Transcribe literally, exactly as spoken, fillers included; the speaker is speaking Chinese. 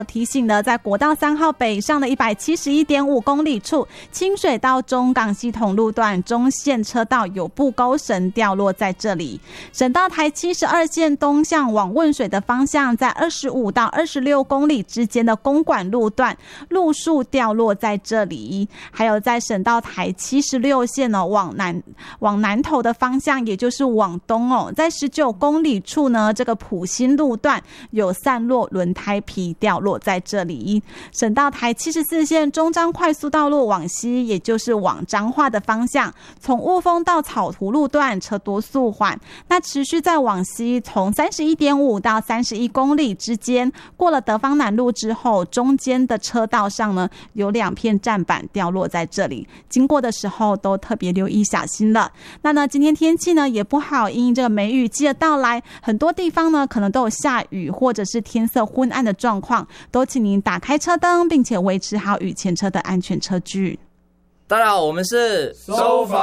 提醒了，在国道三号北上的 一百七十一点五 公里处，清水到中港系统路段中线车道有布钩绳掉落在这里。省道台七十二线东向往汶水的方向，在二十五到二十六公里之间的公馆路段路树掉落在这里。还有在省道台七十六线哦，往南往南投的方向，也就是往东哦，在十九公里处呢，这个埔心路段有散落轮胎皮掉落在这里。省道台七十四线中彰快速道路往西，也就是往彰化的方向，从雾峰到草图路段车多速缓，那持续再往西，从三十一点五到三十一公里之间，过了德芳南路之后，中间的车道上呢有两片站板掉落在这里，经过的时候都特别留意小心了。那呢，今天天气呢也不好，因为这个梅雨季的到来，很多地方呢可能都有下雨或者是天色昏暗的状况，都请您打开车灯，并且维持好与前车的安全车距。 大家好，我们是收法